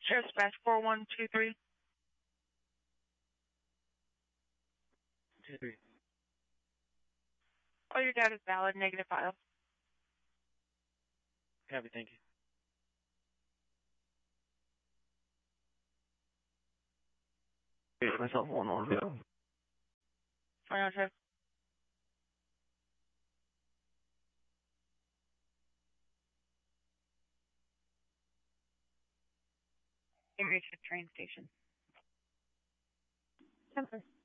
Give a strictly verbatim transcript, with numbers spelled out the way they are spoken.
Sheriff's Dispatch four one two three. Two, three. Oh, your data is valid. Negative five. Copy, thank you. It's myself one on zero. Fine, on check. Can't reach the train station. Temper.